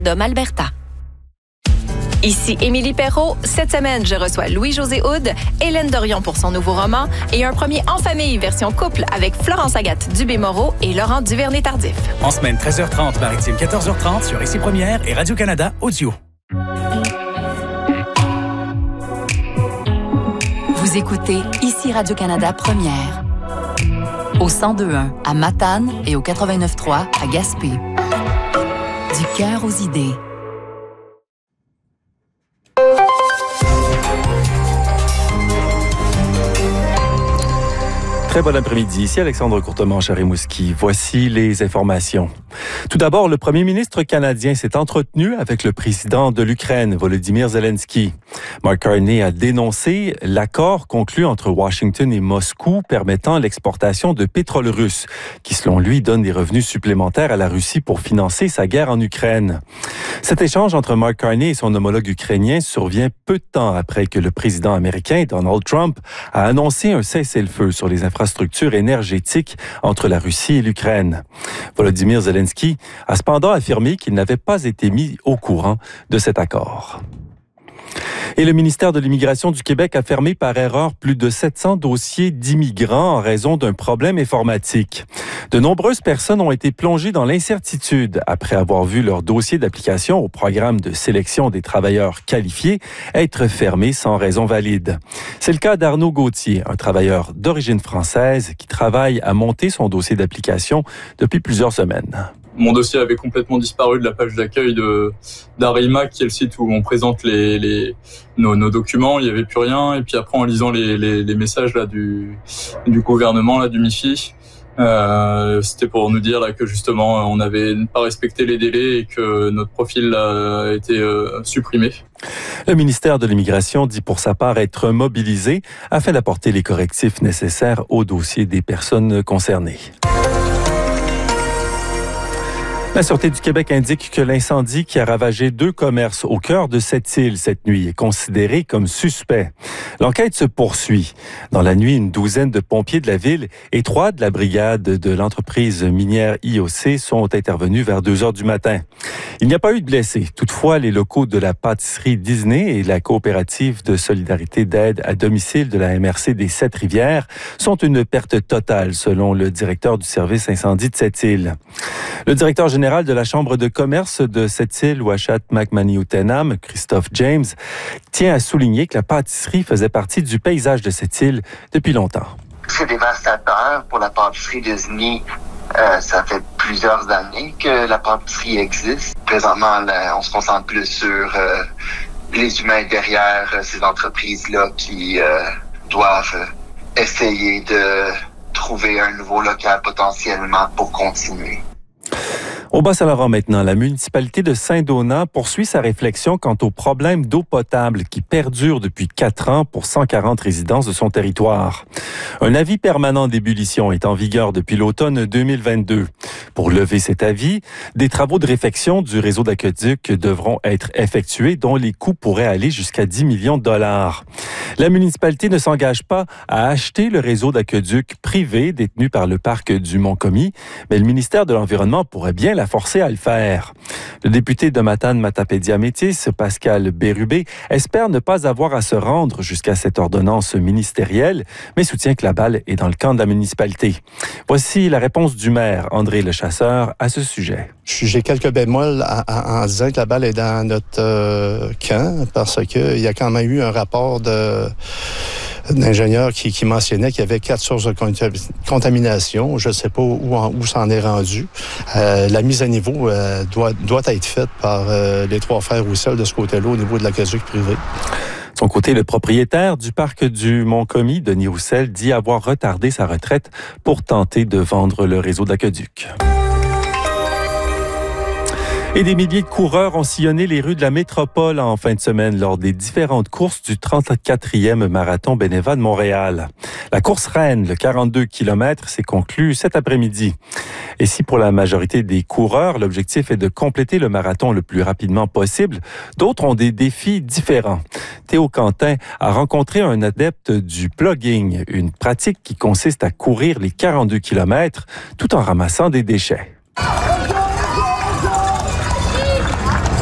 Dom Alberta. Ici Émilie Perrault. Cette semaine, je reçois Louis-José Houd, Hélène Dorion pour son nouveau roman et un premier En famille version couple avec Florence Agathe Dubé-Moreau et Laurent Duvernay-Tardif. En semaine 13h30, Maritime 14h30 sur Ici Première et Radio-Canada Audio. Vous écoutez Ici Radio-Canada Première. Au 102.1 à Matane et au 89.3 à Gaspé. Du cœur aux idées. Très bon après-midi. Ici Alexandre Courtemanche à Rimouski. Voici les informations. Tout d'abord, le premier ministre canadien s'est entretenu avec le président de l'Ukraine, Volodymyr Zelensky. Mark Carney a dénoncé l'accord conclu entre Washington et Moscou permettant l'exportation de pétrole russe, qui selon lui donne des revenus supplémentaires à la Russie pour financer sa guerre en Ukraine. Cet échange entre Mark Carney et son homologue ukrainien survient peu de temps après que le président américain Donald Trump a annoncé un cessez-le-feu sur les infrastructures énergétiques entre la Russie et l'Ukraine. Volodymyr Zelensky a cependant affirmé qu'il n'avait pas été mis au courant de cet accord. Et le ministère de l'Immigration du Québec a fermé par erreur plus de 700 dossiers d'immigrants en raison d'un problème informatique. De nombreuses personnes ont été plongées dans l'incertitude après avoir vu leur dossier d'application au programme de sélection des travailleurs qualifiés être fermé sans raison valide. C'est le cas d'Arnaud Gauthier, un travailleur d'origine française qui travaille à monter son dossier d'application depuis plusieurs semaines. Mon dossier avait complètement disparu de la page d'accueil d'Arima, qui est le site où on présente nos documents. Il n'y avait plus rien. Et puis après, en lisant les messages là du gouvernement, là, du MIFI, c'était pour nous dire là que justement, on n'avait pas respecté les délais et que notre profil a été supprimé. Le ministère de l'Immigration dit pour sa part être mobilisé afin d'apporter les correctifs nécessaires au dossier des personnes concernées. La Sûreté du Québec indique que l'incendie qui a ravagé 2 commerces au cœur de Sept-Îles cette nuit est considéré comme suspect. L'enquête se poursuit. Dans la nuit, une douzaine de pompiers de la ville et 3 de la brigade de l'entreprise minière IOC sont intervenus vers 2 heures du matin. Il n'y a pas eu de blessés. Toutefois, les locaux de la pâtisserie Disney et la coopérative de solidarité d'aide à domicile de la MRC des Sept-Rivières sont une perte totale, selon le directeur du service incendie de Sept-Îles. Le directeur général de la Chambre de commerce de Sept-Îles, Ouachat Macmanioutenam, Christophe James, tient à souligner que la pâtisserie faisait partie du paysage de cette île depuis longtemps. C'est dévastateur pour la pâtisserie Disney. Ça fait plusieurs années que la pâtisserie existe. Présentement, on se concentre plus sur les humains derrière ces entreprises-là qui doivent essayer de trouver un nouveau local potentiellement pour continuer. Au Bas-Saint-Laurent maintenant, la municipalité de Saint-Donat poursuit sa réflexion quant aux problèmes d'eau potable qui perdurent depuis 4 ans pour 140 résidences de son territoire. Un avis permanent d'ébullition est en vigueur depuis l'automne 2022. Pour lever cet avis, des travaux de réfection du réseau d'aqueduc devront être effectués dont les coûts pourraient aller jusqu'à 10 millions de dollars. La municipalité ne s'engage pas à acheter le réseau d'aqueduc privé détenu par le parc du Mont-Commis, mais le ministère de l'Environnement pourrait bien la forcer à le faire. Le député de Matane-Matapédia-Métis, Pascal Bérubé, espère ne pas avoir à se rendre jusqu'à cette ordonnance ministérielle, mais soutient que la balle est dans le camp de la municipalité. Voici la réponse du maire, André Lechasseur, à ce sujet. J'ai quelques bémols en disant que la balle est dans notre camp, parce qu'il y a quand même eu un rapport d'ingénieurs qui mentionnait qu'il y avait 4 sources de contamination. Je ne sais pas où ça en est rendu. La mise à niveau doit être faite par les 3 frères Roussel de ce côté-là au niveau de l'aqueduc privé. De son côté, le propriétaire du parc du Mont-Commis, Denis Roussel, dit avoir retardé sa retraite pour tenter de vendre le réseau d'aqueduc. Et des milliers de coureurs ont sillonné les rues de la métropole en fin de semaine lors des différentes courses du 34e marathon Beneva de Montréal. La course reine, le 42 km, s'est conclue cet après-midi. Et si pour la majorité des coureurs, l'objectif est de compléter le marathon le plus rapidement possible, d'autres ont des défis différents. Théo Quentin a rencontré un adepte du plugging, une pratique qui consiste à courir les 42 km tout en ramassant des déchets.